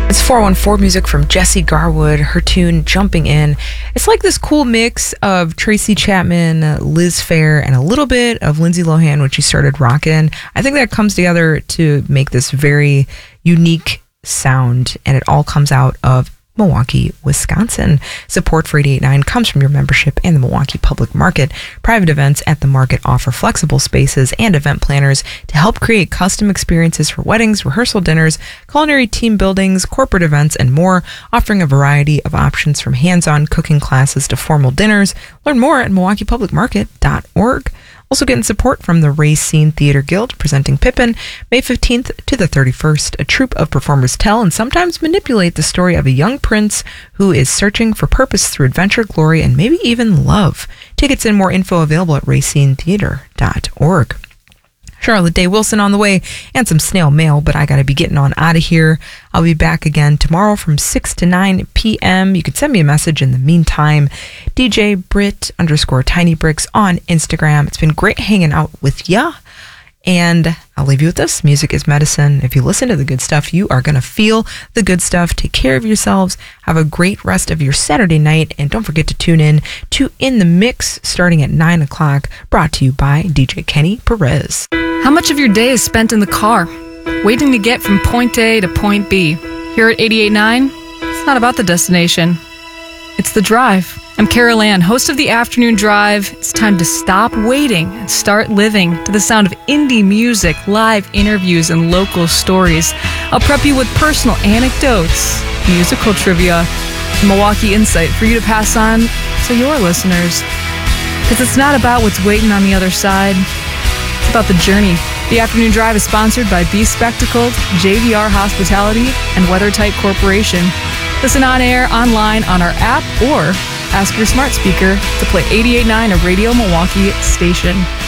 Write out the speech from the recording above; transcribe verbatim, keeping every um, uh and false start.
It's four one four music from Jessie Garwood, her tune Jumping In. It's like this cool mix of Tracy Chapman, Liz Phair, and a little bit of Lindsay Lohan when she started rockin'. I think that comes together to make this very unique sound, and it all comes out of Milwaukee, Wisconsin. Support for eighty-eight point nine comes from your membership and the Milwaukee Public Market. Private events at the market offer flexible spaces and event planners to help create custom experiences for weddings, rehearsal dinners, culinary team buildings, corporate events, and more, offering a variety of options from hands-on cooking classes to formal dinners. Learn more at milwaukee public market dot org. Also getting support from the Racine Theater Guild, presenting Pippin, May fifteenth to the thirty-first. A troupe of performers tell and sometimes manipulate the story of a young prince who is searching for purpose through adventure, glory, and maybe even love. Tickets and more info available at racine theater dot org. Charlotte Day Wilson on the way, and some snail mail, but I gotta be getting on out of here. I'll be back again tomorrow from six to nine p.m. You can send me a message in the meantime. D J Brit underscore Tiny Bricks on Instagram. It's been great hanging out with ya. And I'll leave you with this. Music is medicine. If you listen to the good stuff, you are going to feel the good stuff. Take care of yourselves. Have a great rest of your Saturday night. And don't forget to tune in to In the Mix starting at nine o'clock. Brought to you by D J Kenny Perez. How much of your day is spent in the car, waiting to get from point A to point B? Here at eighty-eight point nine, it's not about the destination. It's the drive. I'm Carol Ann, host of the Afternoon Drive. It's time to stop waiting and start living to the sound of indie music, live interviews, and local stories. I'll prep you with personal anecdotes, musical trivia, and Milwaukee insight for you to pass on to your listeners. Because it's not about what's waiting on the other side. It's about the journey. The Afternoon Drive is sponsored by Be Spectacled, J V R Hospitality, and WeatherTight Corporation. Listen on air, online, on our app, or ask your smart speaker to play eighty-eight point nine, a Radio Milwaukee station.